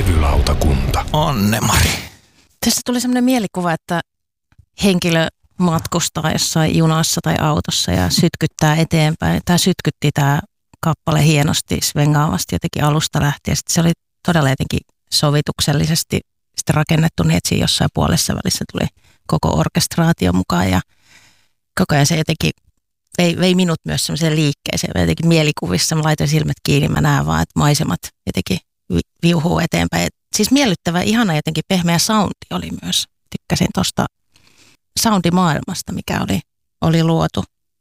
levylautakunta. Anne-Mari. Tässä tuli sellainen mielikuva, että henkilö matkustaa jossain junassa tai autossa ja sytkyttää eteenpäin. Tämä sytkytti tämä kappale hienosti svengaavasti jotenkin alusta lähtien. Sitten se oli todella jotenkin sovituksellisesti sitten rakennettu niin, että siinä jossain puolessa välissä tuli koko orkestraatio mukaan ja koko ajan se jotenkin vei minut myös semmoiseen liikkeeseen. Mä jotenkin mielikuvissa, mä laitoin silmät kiinni, mä näen vaan, että maisemat jotenkin viuhuu eteenpäin. Siis miellyttävä, ihana jotenkin pehmeä soundi oli myös. Tykkäsin tuosta soundimaailmasta, mikä oli luotu.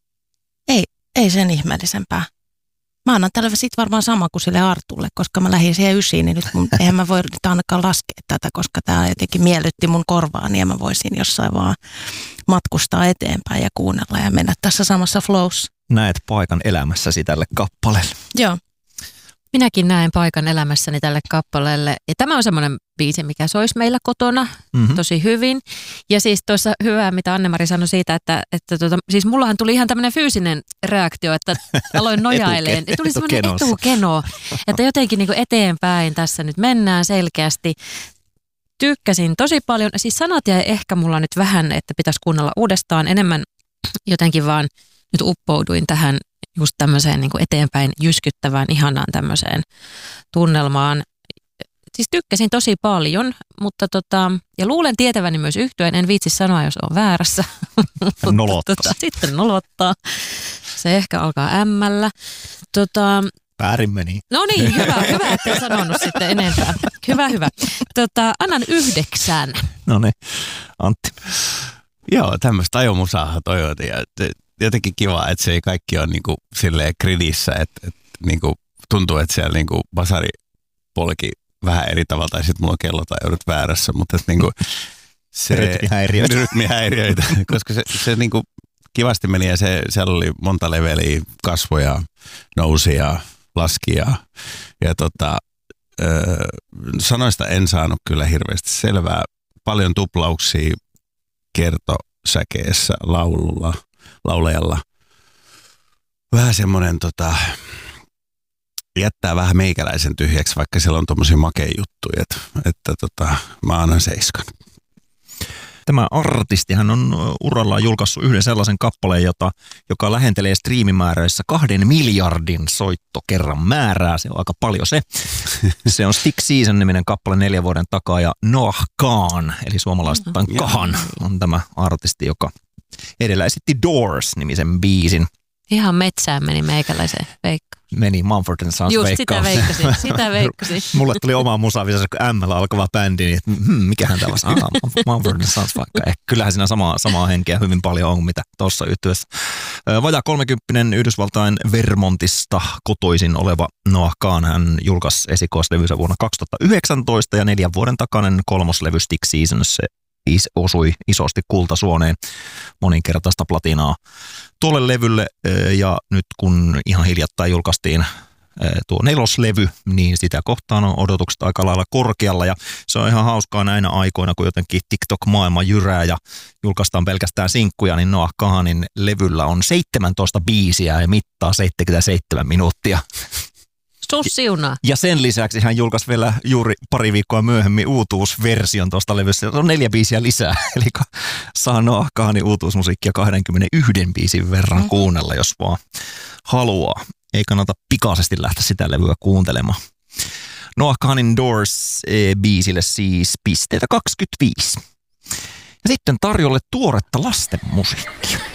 Ei sen ihmeellisempää. Mä annan tälle sit varmaan sama kuin sille Artulle, koska mä lähdin siihen 9, niin nyt eihän mä voi nyt ainakaan laskea tätä, koska tää jotenkin miellytti mun korvaani ja mä voisin jossain vaan matkustaa eteenpäin ja kuunnella ja mennä tässä samassa flowssa. Näet paikan elämässäsi tälle kappaleelle. Joo. Minäkin näen paikan elämässäni tälle kappaleelle. Ja tämä on semmoinen biisi, mikä soisi meillä kotona tosi hyvin. Ja siis tuossa hyvää, mitä Anne-Mari sanoi siitä, että siis mullahan tuli ihan tämmöinen fyysinen reaktio, että aloin nojaileen. Tuli semmoinen etukeno, että jotenkin niin kuin eteenpäin tässä nyt mennään selkeästi. Tykkäsin tosi paljon. Siis sanat jäi ehkä mulla nyt vähän, että pitäisi kuunnella uudestaan enemmän. Jotenkin vaan nyt uppouduin tähän just tämmöiseen niin kuin eteenpäin jyskyttävään, ihanaan tämmöiseen tunnelmaan. Siis tykkäsin tosi paljon, mutta ja luulen tietäväni myös yhtyen, en viitsi sanoa, jos on väärässä. Nolottaa. Sitten nolottaa. Se ehkä alkaa ämmällä. Väärin meni. No niin, hyvä, ettei sanonut sitten enempää. Hyvä. Annan 9. No niin, Antti. Joo, tämmöistä ajomusaahan toivotin ja jotenkin kiva, että se ei kaikki ole niinku silleen gridissä, että niinku tuntuu, että siellä niinku basari polki vähän eri tavalla tai sitten mulla on kello tai joudut väärässä, mutta niinku se rytmihäiriöitä, koska se niinku kivasti meni ja siellä oli monta leveliä, kasvoja, nousia, laskia ja sanoista en saanut kyllä hirveästi selvää. Paljon tuplauksia kertosäkeessä laulajalla. Vähän semmoinen jättää vähän meikäläisen tyhjäksi, vaikka siellä on tommosia makea juttuja, että mä annan 7. Tämä artistihan on urallaan julkaissut yhden sellaisen kappaleen, joka lähentelee striimimääräissä 2 miljardin soittokerran määrää. Se on aika paljon se. Se on Stick Season-niminen kappale 4 vuoden takaa ja Noah Kahan, eli suomalaistaan Kahan, on tämä artisti, joka edellä esitti Doors-nimisen biisin. Ihan metsään meni meikäläiseen veikka. Meni Mumford & Sons just veikkaus. sitä veikkasin. Mulle tuli oma musavisassa, kun M alkava bändi, niin mikähän tämä on? Mumford & Sons vaikka. Kyllähän siinä samaa henkeä hyvin paljon on, mitä tuossa yhtyessä. Vajaa 30 Yhdysvaltain Vermontista kotoisin oleva Noah Kahan, hän julkaisi esikoislevynsä vuonna 2019 ja 4 vuoden takainen 3. levy Stick Season, se osui isosti kultasuoneen, moninkertaista platinaa tuolle levylle, ja nyt kun ihan hiljattain julkaistiin tuo 4. levy, niin sitä kohtaan on odotukset aika lailla korkealla, ja se on ihan hauskaa näinä aikoina, kun jotenkin TikTok-maailma jyrää ja julkaistaan pelkästään sinkkuja, niin Noah Kahanin levyllä on 17 biisiä ja mittaa 77 minuuttia. Siunaa. Ja sen lisäksi hän julkaisi vielä juuri pari viikkoa myöhemmin uutuusversion tuosta levystä. Se on 4 biisiä lisää, eli saa Noah Kahanin uutuusmusiikkia 21 biisin verran kuunnella, jos vaan haluaa. Ei kannata pikaisesti lähteä sitä levyä kuuntelemaan. Noah Kahanin Doors-biisille siis pisteitä 25. Ja sitten tarjolle tuoretta lasten musiikkia.